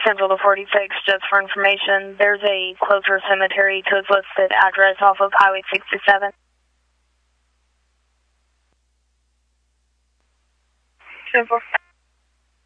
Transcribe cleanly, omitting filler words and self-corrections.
Central to 46, just for information, there's a closer cemetery to its listed address off of Highway 67. Central.